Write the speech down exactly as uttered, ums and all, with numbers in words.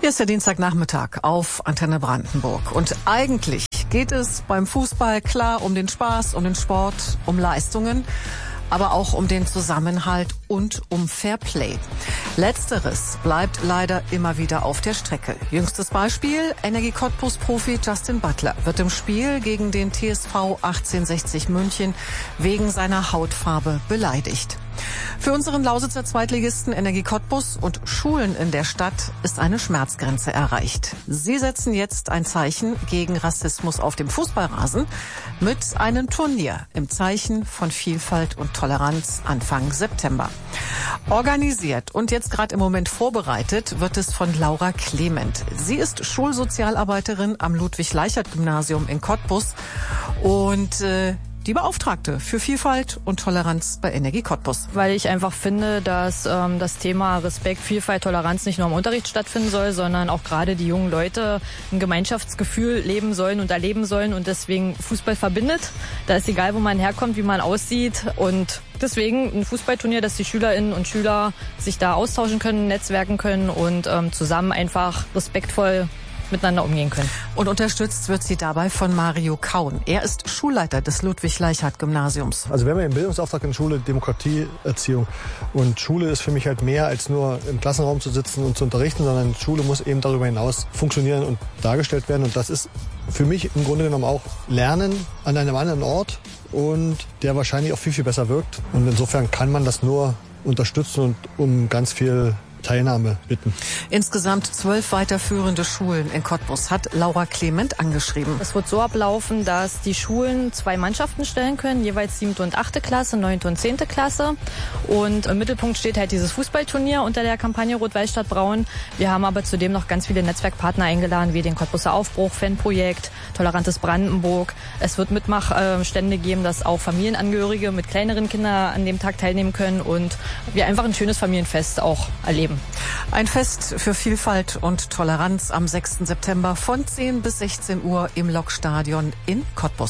Hier ist der Dienstagnachmittag auf Antenne Brandenburg. Und eigentlich geht es beim Fußball klar um den Spaß, um den Sport, um Leistungen, aber auch um den Zusammenhalt und um Fairplay. Letzteres bleibt leider immer wieder auf der Strecke. Jüngstes Beispiel, Energie Cottbus-Profi Justin Butler wird im Spiel gegen den T S V achtzehnhundertsechzig München wegen seiner Hautfarbe beleidigt. Für unseren Lausitzer Zweitligisten Energie Cottbus und Schulen in der Stadt ist eine Schmerzgrenze erreicht. Sie setzen jetzt ein Zeichen gegen Rassismus auf dem Fußballrasen mit einem Turnier im Zeichen von Vielfalt und Toleranz Anfang September. Organisiert und jetzt gerade im Moment vorbereitet wird es von Laura Clement. Sie ist Schulsozialarbeiterin am Ludwig-Leichhardt-Gymnasium in Cottbus und äh, die Beauftragte für Vielfalt und Toleranz bei Energie Cottbus. Weil ich einfach finde, dass ähm, das Thema Respekt, Vielfalt, Toleranz nicht nur im Unterricht stattfinden soll, sondern auch gerade die jungen Leute ein Gemeinschaftsgefühl leben sollen und erleben sollen und deswegen Fußball verbindet. Da ist egal, wo man herkommt, wie man aussieht und deswegen ein Fußballturnier, dass die Schülerinnen und Schüler sich da austauschen können, netzwerken können und ähm, zusammen einfach respektvoll miteinander umgehen können. Und unterstützt wird sie dabei von Mario Kaun. Er ist Schulleiter des Ludwig-Leichhardt-Gymnasiums. Also wir haben ja im Bildungsauftrag in der Schule Demokratieerziehung. Und Schule ist für mich halt mehr als nur im Klassenraum zu sitzen und zu unterrichten, sondern Schule muss eben darüber hinaus funktionieren und dargestellt werden. Und das ist für mich im Grunde genommen auch Lernen an einem anderen Ort und der wahrscheinlich auch viel, viel besser wirkt. Und insofern kann man das nur unterstützen und um ganz viel Teilnahme bitten. Insgesamt zwölf weiterführende Schulen in Cottbus hat Laura Clement angeschrieben. Es wird so ablaufen, dass die Schulen zwei Mannschaften stellen können, jeweils siebte und achte Klasse, neunte und zehnte Klasse. Und im Mittelpunkt steht halt dieses Fußballturnier unter der Kampagne Rot-Weiß-Stadt-Braun. Wir haben aber zudem noch ganz viele Netzwerkpartner eingeladen, wie den Cottbuser Aufbruch, Fanprojekt, Tolerantes Brandenburg. Es wird Mitmachstände geben, dass auch Familienangehörige mit kleineren Kindern an dem Tag teilnehmen können und wir einfach ein schönes Familienfest auch erleben. Ein Fest für Vielfalt und Toleranz am sechsten September von zehn bis sechzehn Uhr im Lokstadion in Cottbus.